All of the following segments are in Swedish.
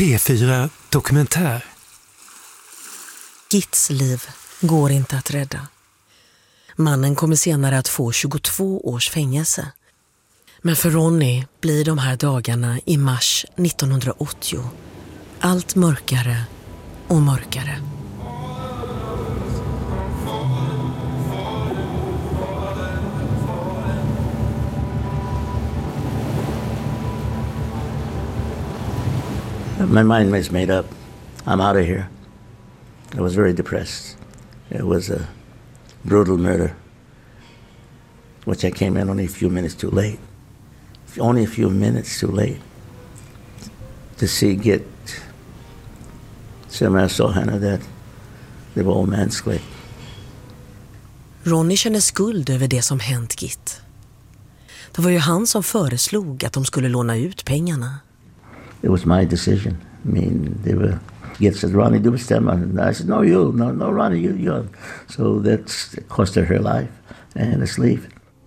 P4 Dokumentär. Gits liv går inte att rädda. Mannen kommer senare att få 22 års fängelse. Men för Ronny blir de här dagarna i mars 1980 allt mörkare och mörkare. My mind was made up. I'm out of here. I was very depressed. It was a brutal murder, which I came in only a few minutes too late. Only a few minutes too late to see Git. So I saw henne that det var omänskligt. Ronny känner skuld över det som hänt Git. Det var ju han som föreslog att de skulle låna ut pengarna. It was my decision. I mean, they were. Git said, "Ronnie, do bestämma." And I said, "No, you, no, Ronnie, you." So that's cost her life and his life.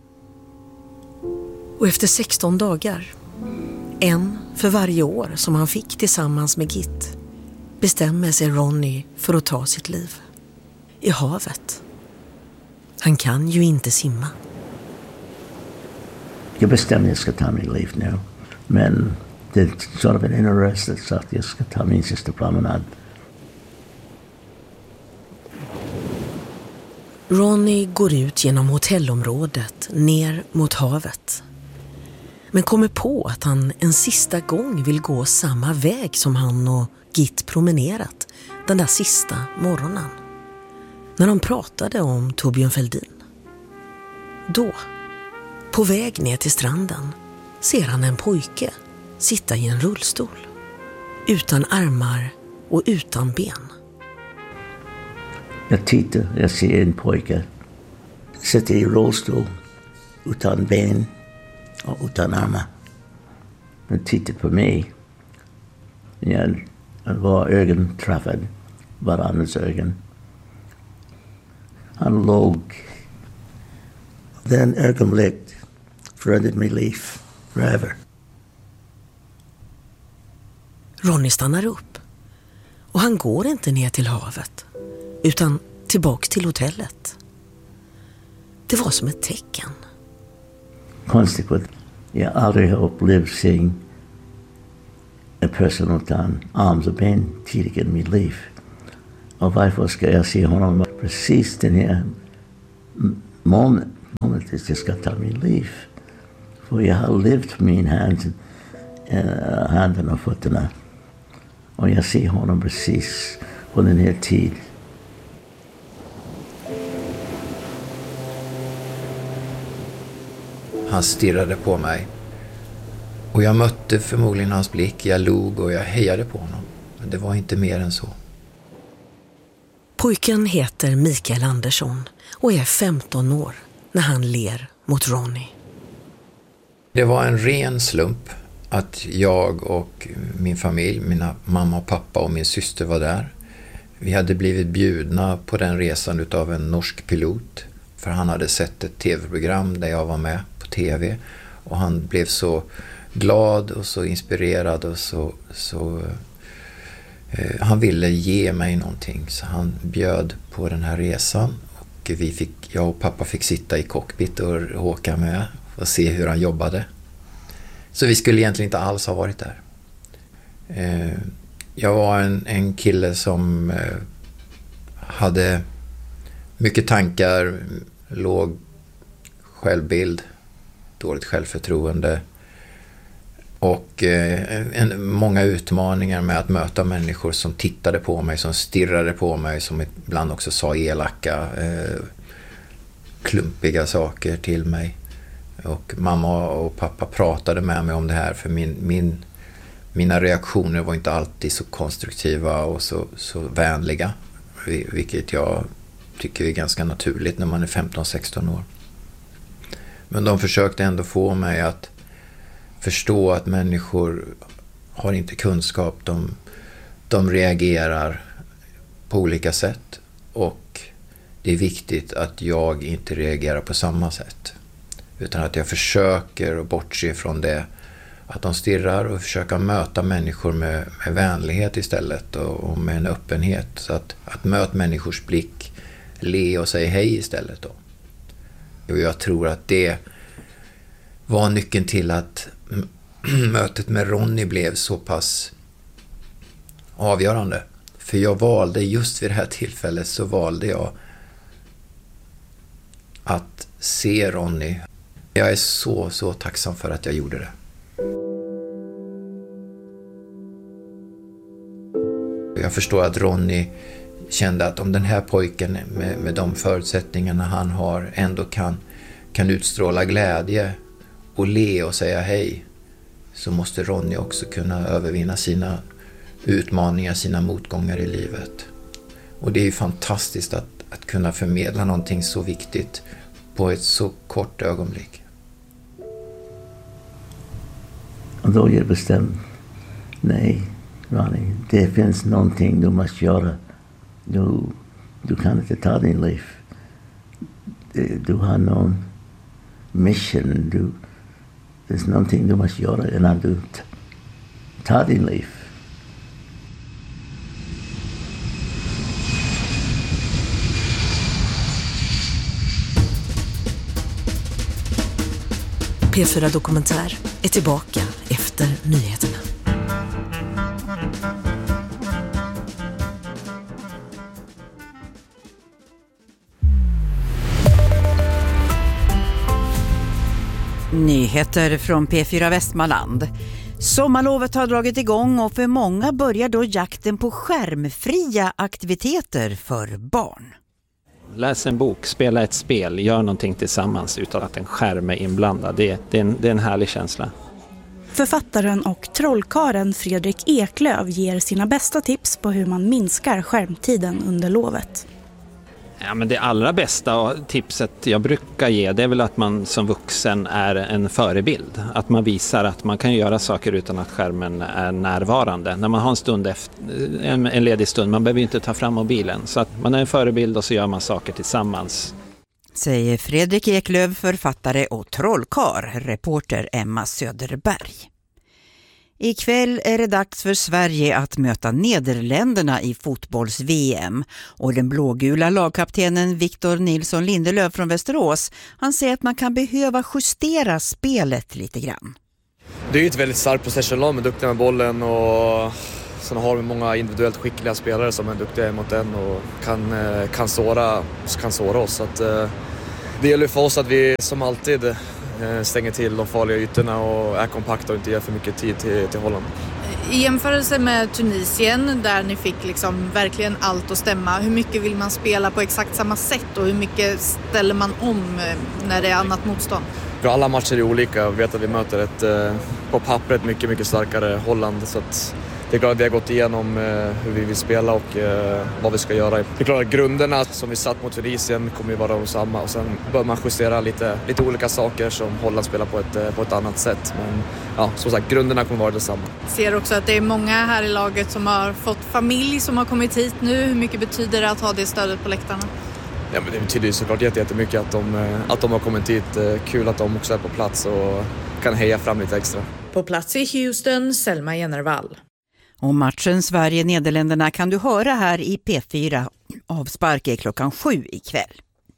Och efter 16 dagar, en för varje år som han fick tillsammans med Git, bestämmer sig Ronny för att ta sitt liv. I havet. Han kan ju inte simma. Jag bestämde att jag ska ta mitt liv nu. Men det är sort of en inner så att jag ska ta min sista promenad. Ronny går ut genom hotellområdet ner mot havet. Men kommer på att han en sista gång vill gå samma väg som han och Git promenerat den där sista morgonen. När de pratade om Torbjörn Fälldin. Då, på väg ner till stranden, ser han en pojke sitta i en rullstol. Utan armar och utan ben. Jag tittar, jag ser en pojke sitta i rullstol utan ben och utan armar. Han tittade på mig. Jag var ögonträffad, varandras ögon. Han låg. Den ögonblick förändrade mitt liv forever. Ronny stannar upp. Och han går inte ner till havet, utan tillbaka till hotellet. Det var som ett tecken. Konstigt. Jag aldrig har upplevt seeing en person utan arms och ben tidigare i mitt liv. Och varför ska jag se honom precis den här momentet jag ska ta mitt liv? För jag har levt med min händerna och fötterna. Och jag ser honom precis på den här tiden. Han stirrade på mig. Och jag mötte förmodligen hans blick. Jag log och jag hejade på honom. Men det var inte mer än så. Pojken heter Mikael Andersson och är 15 år när han ler mot Ronny. Det var en ren slump att jag och min familj, mina mamma och pappa och min syster var där. Vi hade blivit bjudna på den resan utav en norsk pilot. För han hade sett ett tv-program där jag var med på tv. Och han blev så glad och så inspirerad och han ville ge mig någonting. Så han bjöd på den här resan. Och jag och pappa fick sitta i cockpit och åka med och se hur han jobbade. Så vi skulle egentligen inte alls ha varit där. Jag var en kille som hade mycket tankar, låg självbild, dåligt självförtroende och många utmaningar med att möta människor som tittade på mig, som stirrade på mig, som ibland också sa elaka, klumpiga saker till mig. Och mamma och pappa pratade med mig om det här, för mina reaktioner var inte alltid så konstruktiva och så vänliga, vilket jag tycker är ganska naturligt när man är 15-16 år. Men de försökte ändå få mig att förstå att människor har inte kunskap, de reagerar på olika sätt och det är viktigt att jag inte reagerar på samma sätt. Utan att jag försöker att bortse från det Att de stirrar och försöker möta människor med vänlighet istället och med en öppenhet. Så att möta människors blick, le och säga hej istället då. Och jag tror att det var nyckeln till att mötet med Ronny blev så pass avgörande. För jag valde, just vid det här tillfället så valde jag att se Ronny. Jag är så tacksam för att jag gjorde det. Jag förstår att Ronny kände att om den här pojken med de förutsättningarna han har ändå kan utstråla glädje och le och säga hej, så måste Ronny också kunna övervinna sina utmaningar, sina motgångar i livet. Och det är ju fantastiskt att kunna förmedla någonting så viktigt på ett så kort ögonblick. Och då är bestämt, nej Ronny, det finns någonting du måste göra. Du kan inte ta din liv. Du har någon mission. There's någonting du måste göra innan du tar din liv. P4 Dokumentär är tillbaka efter nyheterna. Nyheter från P4 Västmanland. Sommarlovet har dragit igång och för många börjar då jakten på skärmfria aktiviteter för barn. Läs en bok, spela ett spel, gör någonting tillsammans utan att en skärm är inblandad. Det är en härlig känsla. Författaren och trollkaren Fredrik Eklöf ger sina bästa tips på hur man minskar skärmtiden under lovet. Ja, men det allra bästa tipset jag brukar ge, det är väl att man som vuxen är en förebild. Att man visar att man kan göra saker utan att skärmen är närvarande. När man har en ledig stund, man behöver inte ta fram mobilen. Så att man är en förebild och så gör man saker tillsammans. Säger Fredrik Eklöf, författare och trollkar, reporter Emma Söderberg. Ikväll är det dags för Sverige att möta Nederländerna i fotbolls-VM. Och den blågula lagkaptenen Victor Nilsson Lindelöf från Västerås, han säger att man kan behöva justera spelet lite grann. Det är ju ett väldigt starkt possession-lag med duktiga med bollen, och sen har vi många individuellt skickliga spelare som är duktiga mot den och kan såra oss. Så att, det gäller för oss att vi som alltid stänger till de farliga ytorna och är kompakta och inte ger för mycket tid till Holland. I jämförelse med Tunisien, där ni fick liksom verkligen allt att stämma, hur mycket vill man spela på exakt samma sätt och hur mycket ställer man om när det är annat motstånd? Alla matcher är olika. Vi vet att vi möter ett på pappret mycket starkare Holland, så att det är klart att vi har gått igenom hur vi vill spela och vad vi ska göra. Det är klart att grunderna som vi satt mot Tunisien kommer ju vara de samma, och sen bör man justera lite olika saker som Holland spelar på ett annat sätt. Men ja, som sagt, grunderna kommer vara detsamma. Jag ser också att det är många här i laget som har fått familj som har kommit hit nu. Hur mycket betyder det att ha det stödet på läktarna? Ja, men det betyder ju såklart jättemycket att de har kommit hit. Kul att de också är på plats och kan heja fram lite extra. På plats i Houston, Selma Jennervall. Och matchen Sverige-Nederländerna kan du höra här i P4. Avspark är 7:00 ikväll.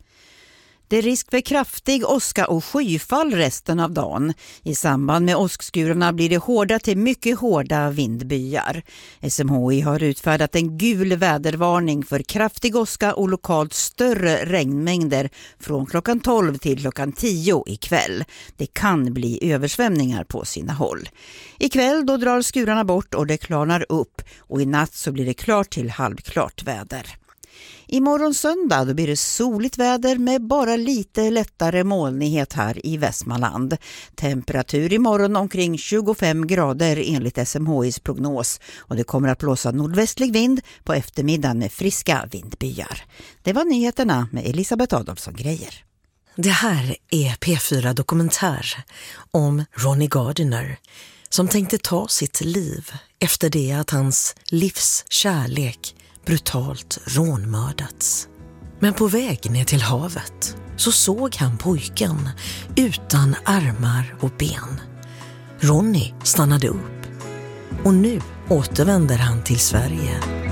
Det är risk för kraftig åska och skyfall resten av dagen. I samband med åskskurarna blir det hårda till mycket hårda vindbyar. SMHI har utfärdat en gul vädervarning för kraftig åska och lokalt större regnmängder från 12:00 till 10:00 ikväll. Det kan bli översvämningar på sina håll. Ikväll då drar skurarna bort och det klarnar upp, och i natt så blir det klart till halvklart väder. Imorgon söndag då blir det soligt väder med bara lite lättare molnighet här i Västmanland. Temperatur imorgon omkring 25 grader enligt SMHIs prognos, och det kommer att blåsa nordvästlig vind på eftermiddagen med friska vindbyar. Det var nyheterna med Elisabeth Adolfsson Grejer. Det här är P4 Dokumentär om Ronny Gardiner som tänkte ta sitt liv efter det att hans livs kärlek brutalt rånmördats. Men på väg ner till havet så såg han pojken utan armar och ben. Ronny stannade upp och nu återvänder han till Sverige.